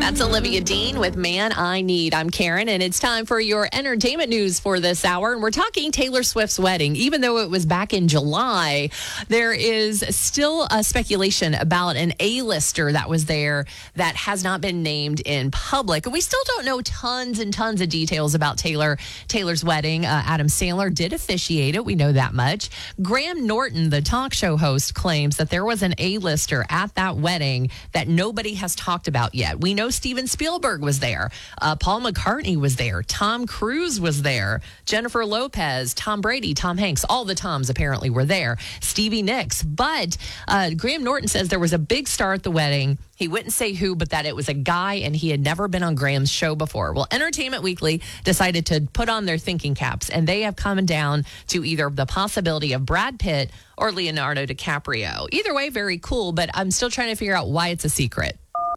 That's Olivia Dean with Man I Need. I'm Karen, and it's time for your entertainment news for this hour. And we're talking Taylor Swift's wedding. Even though it was back in July, there is still a speculation about an A-lister that was there that has not been named in public. And we still don't know tons and tons of details about Taylor's wedding. Adam Sandler did officiate it. We know that much. Graham Norton, the talk show host, claims that there was an A-lister at that wedding that nobody has talked about yet. We know Steven Spielberg was there. Paul McCartney was there. Tom Cruise was there. Jennifer Lopez, Tom Brady, Tom Hanks, all the Toms apparently were there. Stevie Nicks. But Graham Norton says there was a big star at the wedding. He wouldn't say who, but that it was a guy and he had never been on Graham's show before. Well, Entertainment Weekly decided to put on their thinking caps, and they have come down to either the possibility of Brad Pitt or Leonardo DiCaprio. Either way, very cool, but I'm still trying to figure out why it's a secret.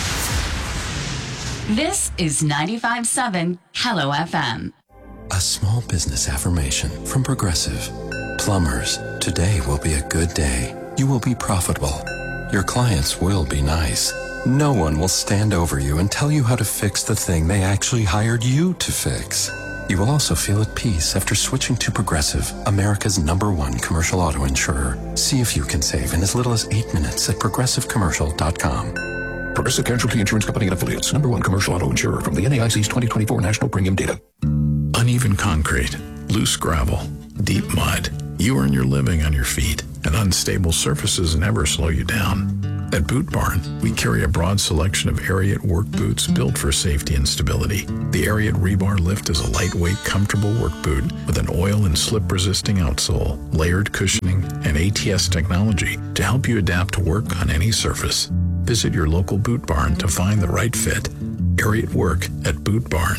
This is 95.7 Hello FM. A small business affirmation from Progressive. Plumbers, today will be a good day. You will be profitable. Your clients will be nice. No one will stand over you and tell you how to fix the thing they actually hired you to fix. You will also feel at peace after switching to Progressive, America's #1 commercial auto insurer. See if you can save in as little as 8 minutes at progressivecommercial.com. Progressive Casualty Insurance Company and Affiliates. #1 commercial auto insurer from the NAIC's 2024 National Premium Data. Uneven concrete, loose gravel, deep mud. You earn your living on your feet, and unstable surfaces never slow you down. At Boot Barn, we carry a broad selection of Ariat work boots built for safety and stability. The Ariat Rebar Lift is a lightweight, comfortable work boot with an oil and slip-resisting outsole, layered cushioning, and ATS technology to help you adapt to work on any surface. Visit your local Boot Barn to find the right fit. Ariat Work at Boot Barn.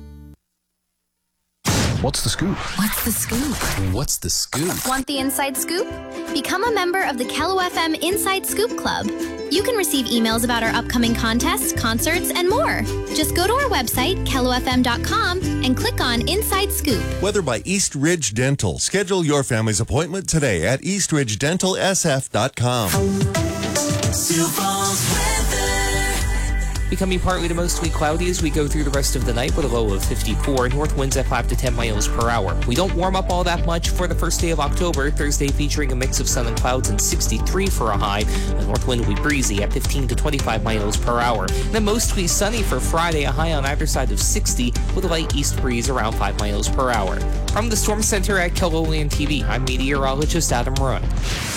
What's the scoop? What's the scoop? What's the scoop? Want the inside scoop? Become a member of the Hello FM Inside Scoop Club. You can receive emails about our upcoming contests, concerts, and more. Just go to our website, kellofm.com, and click on Inside Scoop. Weather by East Ridge Dental. Schedule your family's appointment today at eastridgedentalsf.com. Becoming partly to mostly cloudy as we go through the rest of the night with a low of 54, north winds at 5 to 10 miles per hour. We don't warm up all that much for the first day of October. Thursday featuring a mix of sun and clouds and 63 for a high. The north wind will be breezy at 15 to 25 miles per hour. Then mostly sunny for Friday, a high on either side of 60 with a light east breeze around 5 miles per hour. From the Storm Center at Keloland TV, I'm meteorologist Adam Roy.